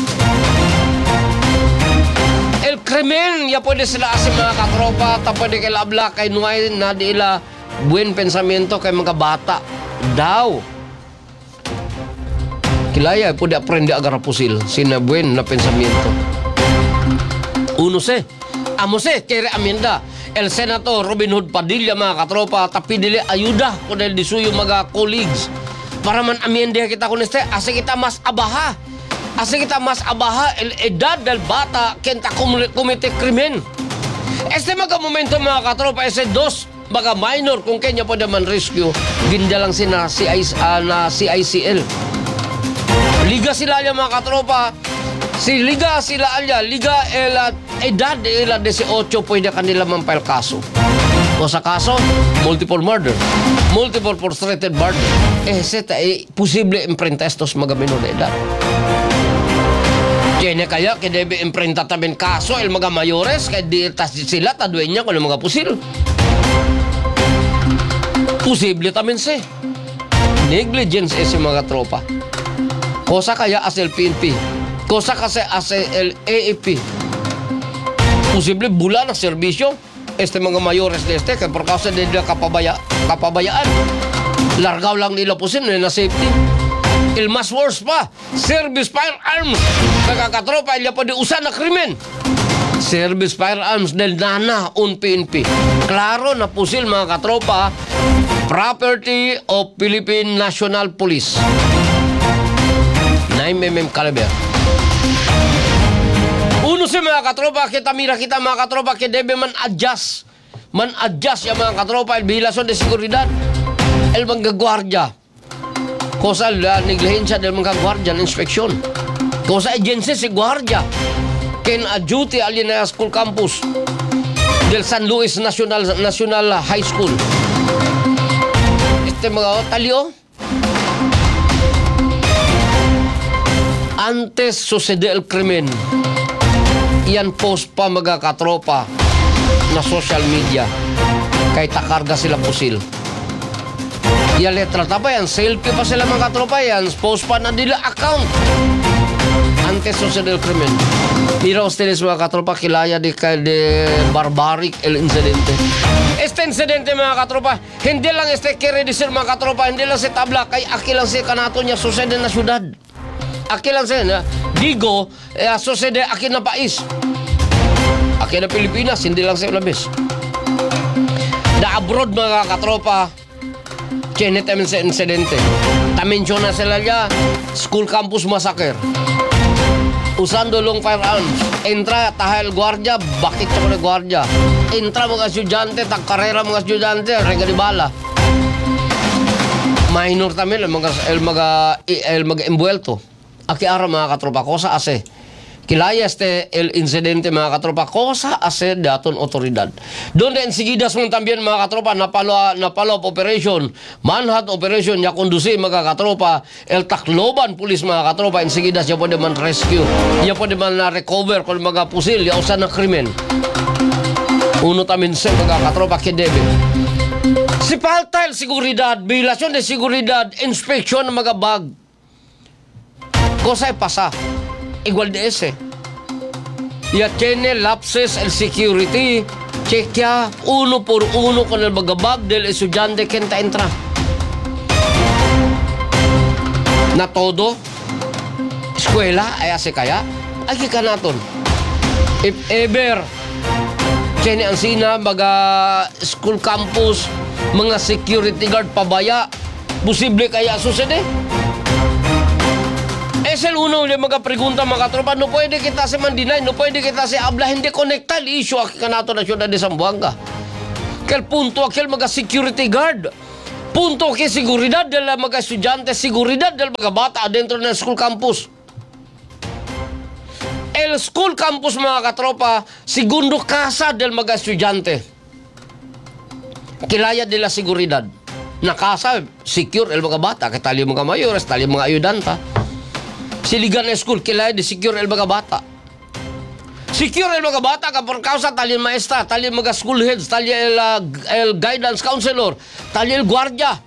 El krimen, ya pwede sila asi mga katropa, ta pwede kay labla kay nuay na di ila buen pensamiento kay mga bata. Daw. Kilaya, pwede aprende agar pusil. Sina buen na pensamiento. Uno se, amo se, kere amienda. El Senator Robin Hood Padilla mga katropa, tapi dili ayuda ko dahil disuyo mga colleagues. Para man amienda kita kun este, ase kita mas abaha. Ase kita mas abaha el edad del bata kenta kumite krimen. Este mga momento mga katropa, ese dos mga minor kung kanya pwede man rescue, ginda lang sina si uh, na C I C L. Liga sila niya mga katropa. Si Liga sila alya, Liga el uh, edad ila eighteen pwede kanila mampile kaso. O sa kaso, multiple murder, multiple frustrated murder. Eh, seta, eh, posible imprenta estos mga minor de edad. Tiene kaya que debe imprenta también kaso el mga mayores kaya di tas sila taduenya ko ng mga pusil. Posible también se. Negligence ese mga tropa. Cosa kaya as el P N P. Cosa kasi as el A A P. Posible bula ng serbisyo este mga mayores de este kaya por causa de nila kapabaya, kapabayaan. Largaw lang nila pusil na safety. El mas worse pa, service firearms. Nagkakatropa, ilya pa di usan na krimen. Service firearms del nana un P N P. Klaro na pusil mga katropa, property of Philippine National Police. nine millimeter caliber. Uno si mga katropa, kita mira kita mga katropa, que debe man adjust. Man adjust yung mga katropa, el vigilason de seguridad. El mga guardia. Cosa la negligencia del mga guardia na inspeksyon. Cosa agency si guardia. Ken a duty alin na school campus del San Luis National National High School. Este mga talyo. Antes sucede el krimen. Iyan post pa mga katropa na social media. Kay takarga sila pusil. Yan letra tapa yan, selfie pa sila mga katropa yan, post pa na nila account. Antes sucede el krimen. Mira ustedes mga katropa, kilaya de, de barbaric el incidente. Este incidente mga katropa, hindi lang este kere decir mga katropa, hindi lang si tabla, kay aki lang si kanato niya sucede na syudad. Aki lang siya na, digo, eh, sucede aki na pais. Aki na Pilipinas, hindi lang siya labis. Na abroad mga katropa, Chenet namin sa insidente. Tamensyon na sila niya, school campus massacre. Usando long firearms. Entra, tahal guardia, bakit sa mga guardia. Entra mga estudyante, tagkarera mga estudyante, rega di bala. Minor tamil, el mga, el mga, el mga envuelto. Aki ara mga katropa, cosa ase. Kilaya este el incidente mga katropa, cosa hacer daton otoridad. Donde enseguida son también mga katropa napalo napalo operation, manhunt operation ya conduce mga katropa el Tacloban Police mga katropa enseguida siya pwede man rescue, siya pwede man na recover kung mga pusil ya usan na krimen. Uno tamin se mga katropa que debe. Si falta el seguridad, violación de seguridad, inspeksyon ng mga bag. Cosa ay pasa. Igual de ese. Ya tiene lapses el security. Chequea uno por uno con el bagabag del estudiante que entra. Na todo, eskwela ay ase kaya, ay ka naton. If ever, tiene ang sina, mga school campus, mga security guard pabaya, posible kaya susede? Es el uno de mga pregunta mga tropa, no pwede kita si mandinay, no pwede kita si abla, hindi connected issue aki ka nato na syudad de Zamboanga. Kel punto akil mga security guard. Punto que seguridad del mga estudyante, seguridad del mga bata dentro ng school campus. El school campus mga katropa, segundo casa del mga estudyante. Kilaya de la seguridad. Na casa, secure el mga bata, katali mga mayores, tali mga ayudanta. Siligan na school, kilaya de secure el mga bata. Secure el mga bata ka por causa tali maestra, tali mga school heads, tali el, uh, el guidance counselor, tali el guardia.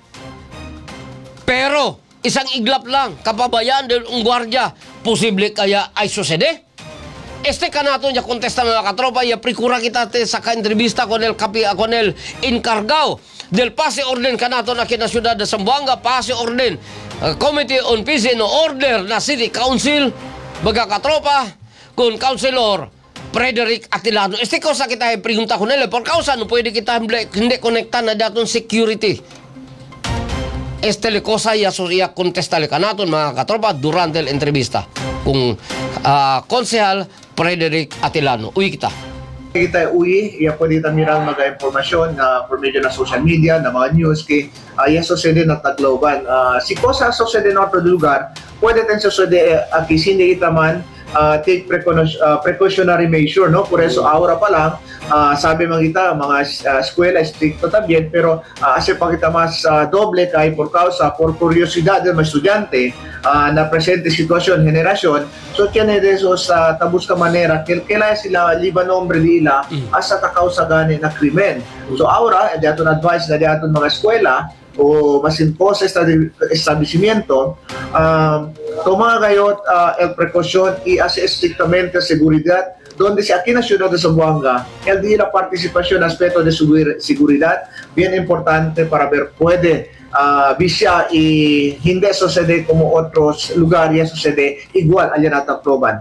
Pero isang iglap lang, kapabayaan del un guardia, posible kaya ay sucede? Este kanato niya contesta mga katropa, ya prikura kita te sa ka-entrevista con el kapi con el encargado del pase orden kanato na kina syudad de Zamboanga, pase orden uh, Committee on Peace and Order na City Council, mga katropa, kun Councilor Frederick Atilano. Este cosa kita ay pregunta ko nila, por causa no pwede kita hindi konekta na daton security. Este le cosa ya ya contestale kanaton mga katropa durante el entrevista kung uh, Konsehal Frederick Atilano. Uy kita. Kita uwi, iya pwede tamirang mga impormasyon na por medio na social media, na mga news, kay uh, iya sosede na Tacloban. Uh, si cosa sosede na otro lugar, pwede tayo sosede uh, kisindi kita man uh, take precaution, uh, precautionary measure, no? Por eso ahora pa lang, uh, sabi mga kita, mga uh, eskwela stricto también, pero uh, ase pa kita mas uh, doble kay por causa, por curiosidad del mga estudyante uh, na presente sitwasyon, henerasyon, so tiene de esos uh, tabus ka manera, kailangan sila liba nombre nila asa ta causa gani na krimen. So ahora, dato na advice na dato mga eskwela, o mas impose sa establecimiento, um, toma gayot uh, el precaución y hace estrictamente seguridad, donde si aquí en la ciudad de Zamboanga, el día la participación aspecto de seguridad, bien importante para ver, puede uh, visya y hindi sucede como otros lugares sucede igual allá na Tacloban.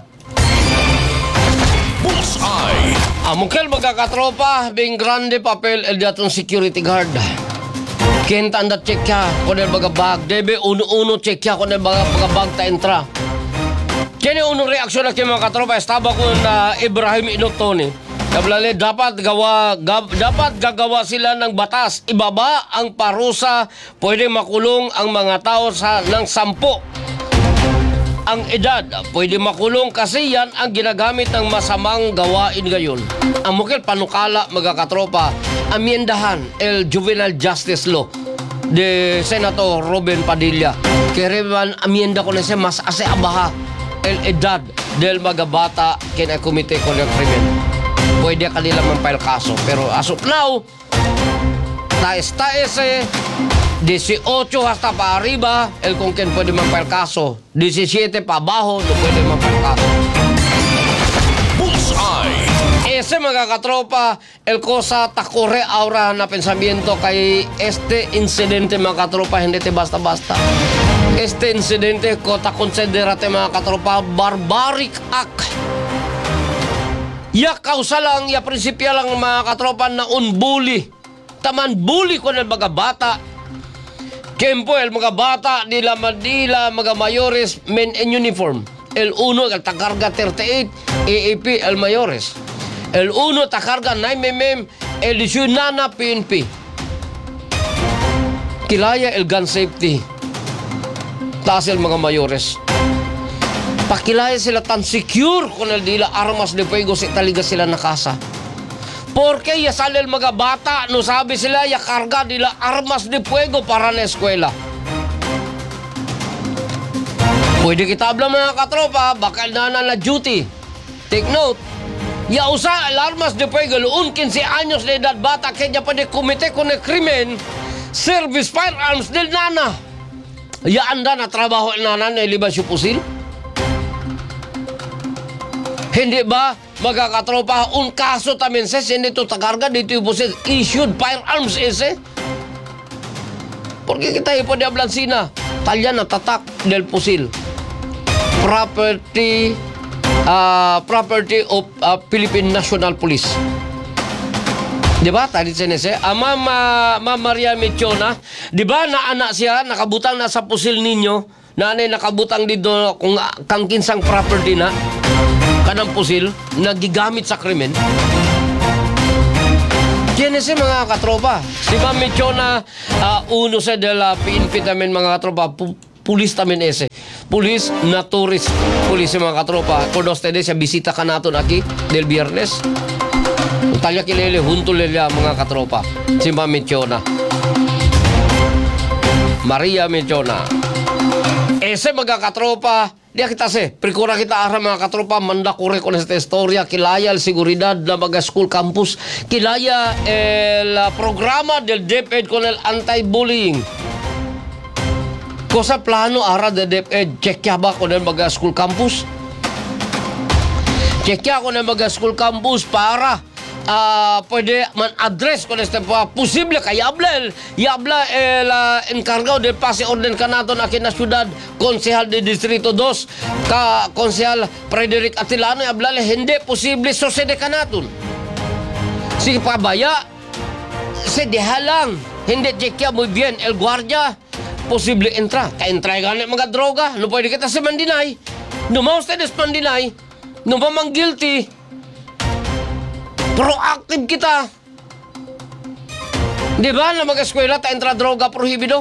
Bullseye. Amukel mga katropa, bing grande papel el daton security guard. Kenta anda checkya con el mga bag. Debe uno-uno checkya con el mga, mga bag ta entra. Kaya unong reaksyon na kay mga katropa, estaba ko na Ibrahim Inotoni. Kablale, dapat gawa, gab, dapat gagawa sila ng batas. Ibaba ang parusa, pwede makulong ang mga tao sa ng sampo. Ang edad, pwede makulong kasi yan ang ginagamit ng masamang gawain ngayon. Ang mukil panukala mga katropa, amiendahan el Juvenile Justice Law de Senator Robin Padilla. Kaya rin amienda ko na siya mas ase abaha el edad del mga bata kina komite ko ng krimen. Pwede kanila mampile kaso. Pero as of now, taes-taes eh, dieciocho hasta pa arriba, el con quien puede mampile kaso. diecisiete pa abajo, no puede mampile kaso. Bullseye. Ese mga katropa, el cosa takore ahora na pensamiento kay este incidente mga katropa, hindi te basta-basta. Este incidente ko ta considerate mga katropa, barbaric act. Ya kausa lang, ya prinsipya lang mga katropa na unbuli. Taman bully ko ng mga bata. Kempo, el mga bata, nila Manila, mga mayores, men in uniform. El uno, el takarga thirty-eight, A A P, el mayores. El uno, takarga nine millimeter, el nana P N P. Kilaya el gun safety. Taas el mga mayores. Pakilaya sila tan secure kung el dila armas de fuego si taliga sila na casa. Porque ya sale el mga bata, no sabi sila ya karga nila armas de fuego para na eskwela. Pwede kita habla mga katropa, bakal na na duty. Take note, ya usa el armas de fuego, un quince años de edad bata, kaya pwede kumite con el krimen, service firearms del nana. Ya anda na trabaho el nana na ilibas yung pusil. Hindi ba mga katropa, un kaso tamin ses, hindi ito takarga, dito yung pusil, issued firearms ese. Porque kita ipo di ablansina, talya na tatak del pusil. Property, ah, property of ah, Philippine National Police. Di ba? Tadi sinese. Ama ma, ma Maria Michona, di ba na anak siya, nakabutang na sa pusil ninyo, nanay nakabutang dito kung ah, kang kinsang property na, kanang pusil, nagigamit sa krimen. Yan ese mga katropa. Si Ma'am Michona, uh, uno sa de la P N P tamin mga katropa, pu pulis tamin ese. Pulis na tourist. Pulis mga katropa. Por dos tedes, siya bisita ka natin aki del biyernes. Talya kilele, hunto lila mga katropa. Si Ma'am Michona. Maria Michona. Ese mga katropa, dia kita se, prikura kita arah mga katropa, manda kure con esta historia, kilaya el seguridad na mga school campus, kilaya el uh, programa del DepEd con el anti-bullying. Cosa plano arah de DepEd, checkya ba con el mga school campus? Checkya con el mga school campus para Uh, pwede man-address con este pa posible kay habla el y habla el uh, encargado del pase orden kanaton aquí na syudad konsehal de distrito dos ka konsehal Frederick Atilano y habla le hindi posible sucede kanaton si pabaya se deja lang hindi checkya muy bien el guardia posible entra ka entra gani mga droga no pwede kita se mandinay no mo ustedes mandinay no mamang guilty. Proactive kita. Di ba na mag-eskwela ta entra droga prohibido?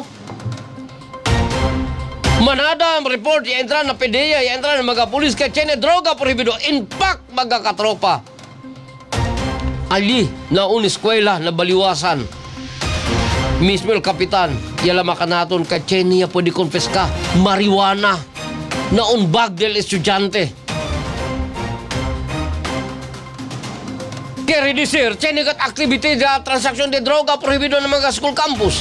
Manada ang report, ya entra na P D E A, ya entra na mga pulis ka tiene droga prohibido. In fact, mga katropa, ali na un eskwela na baliwasan. Mismo el kapitan, yala makanaton ka tiene ya pwede confess ka marijuana na un bag del estudyante. Kaya reducer, chenigat activity da transaksyon de droga prohibido ng mga school campus.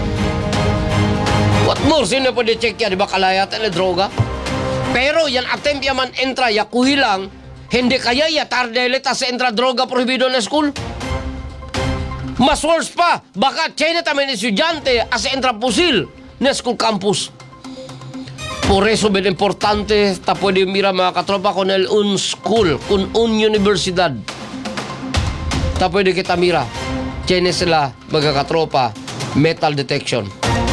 What more, sino pwede check yan? Di ba kalayatan na droga? Pero yan attempt yaman entra, yakuhi lang, hindi kaya ya tardelet sa entra droga prohibido na school. Mas worse pa, baka chenit amin estudyante as entra pusil na school campus. Por eso, ben importante, ta pwede mira mga katropa con el un school, con un universidad. Ta pwede kita mira. Tiene sila mga katropa metal detection.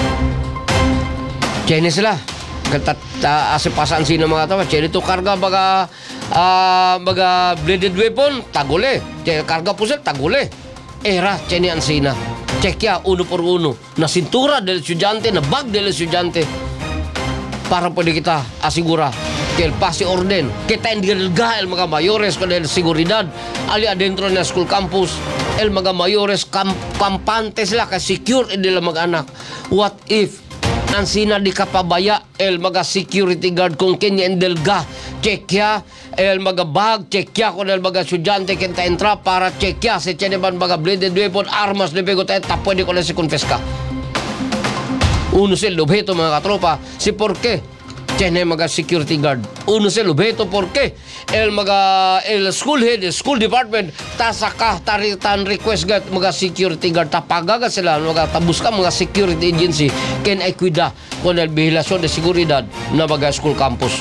Tiene sila. Kata asipasan sino mga katropa. Tiene to karga baga uh, baga bladed weapon tagule. Tiene karga pusil tagule. Era tiene ansina. Check ya uno por uno. Na sintura del estudyante, na bag del estudyante. Para pwede kita asigura que el pase orden, que tendrá el mga mayores con el seguridad, ali adentro na school campus, el mga mayores camp campantes la ka secure nila mga anak. What if nansina di kapabaya el mga security guard kung kanya endelga, check ya el mga bag, check ya con el mga estudyante kenta entra para check ya se tiene ban mga bladed weapon, armas de pego tayo, tapwede ko na si confess ka. Uno sil objeto mga katropa, si por qué? Tiene mga security guard. Uno sa objeto porque el mga el school head, el school department tasaka taritan request gat mga security guard tapagaga sila mga tabus ka mga security agency ken ay cuida con el vigilación de seguridad na mga school campus.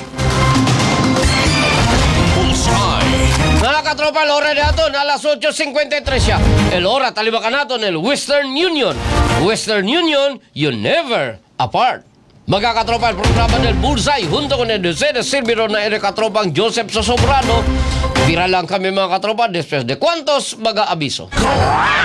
Bullseye. Mga katropa, el hora de aton, alas ocho cincuenta y tres ya. El hora, talibakan natin, el Western Union. Western Union, you never apart. Mga katropa, el programa del Bullseye, junto con el de servidor na ere katropang Joseph Sosobrano. Pira lang kami mga katropa, después de cuantos mga abiso.